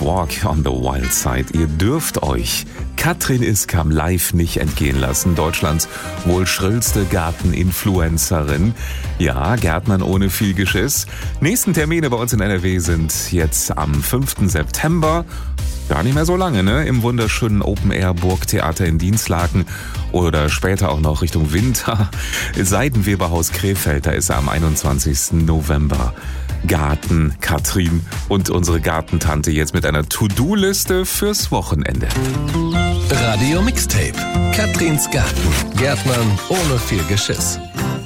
Walk on the Wild Side. Ihr dürft euch Katrin Iskam live nicht entgehen lassen. Deutschlands wohl schrillste Garteninfluencerin. Ja, Gärtnern ohne viel Geschiss. Nächsten Termine bei uns in NRW sind jetzt am 5. September. Gar nicht mehr so lange, ne? Im wunderschönen Open-Air-Burgtheater in Dinslaken oder später auch noch Richtung Winter. Seidenweberhaus Krefeld, da ist er am 21. November. Garten, Katrin und unsere Gartentante jetzt mit einer To-Do-Liste fürs Wochenende. Radio Mixtape. Katrins Garten. Gärtnern ohne viel Geschiss.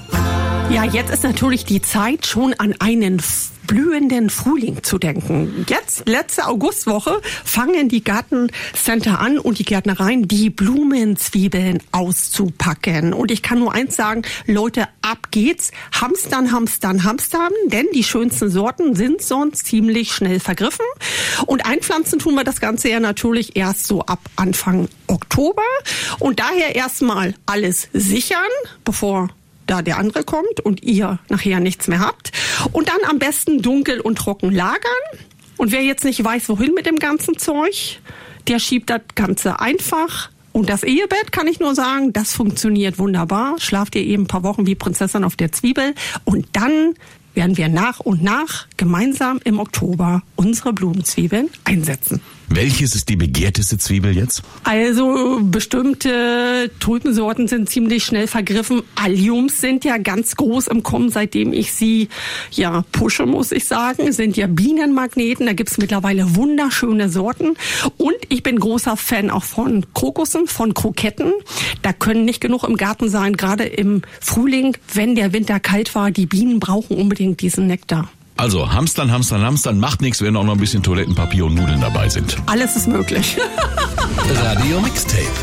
Ja, jetzt ist natürlich die Zeit, schon an einen blühenden Frühling zu denken. Jetzt, letzte Augustwoche, fangen die Gartencenter an und die Gärtnereien, die Blumenzwiebeln auszupacken. Und ich kann nur eins sagen, Leute, ab geht's. Hamstern, hamstern, hamstern, denn die schönsten Sorten sind sonst ziemlich schnell vergriffen. Und einpflanzen tun wir das Ganze ja natürlich erst so ab Anfang Oktober. Und daher erstmal alles sichern, bevor da der andere kommt und ihr nachher nichts mehr habt. Und dann am besten dunkel und trocken lagern. Und wer jetzt nicht weiß, wohin mit dem ganzen Zeug, der schiebt das Ganze einfach. Und das Ehebett, kann ich nur sagen, das funktioniert wunderbar. Schlaft ihr eben ein paar Wochen wie Prinzessin auf der Zwiebel. Und dann werden wir nach und nach gemeinsam im Oktober unsere Blumenzwiebeln einsetzen. Welches ist die begehrteste Zwiebel jetzt? Also bestimmte Tulpensorten sind ziemlich schnell vergriffen. Alliums sind ja ganz groß im Kommen, seitdem ich sie pushe, muss ich sagen. Sind ja Bienenmagneten, da gibt's mittlerweile wunderschöne Sorten. Und ich bin großer Fan auch von Krokussen, von Kroketten. Da können nicht genug im Garten sein, gerade im Frühling, wenn der Winter kalt war. Die Bienen brauchen unbedingt diesen Nektar. Also hamstern, hamstern, hamstern, macht nichts, wenn auch noch ein bisschen Toilettenpapier und Nudeln dabei sind. Alles ist möglich. Radio Mixtape.